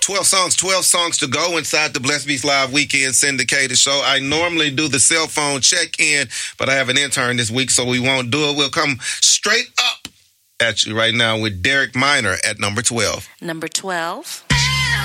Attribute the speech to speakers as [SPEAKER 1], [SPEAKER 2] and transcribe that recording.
[SPEAKER 1] 12 songs to go inside the Blessed Beats Live Weekend syndicated show. I normally do the cell phone check-in, but I have an intern this week, so we won't do it. We'll come straight up at you right now with Derek Minor at number 12.
[SPEAKER 2] Number 12.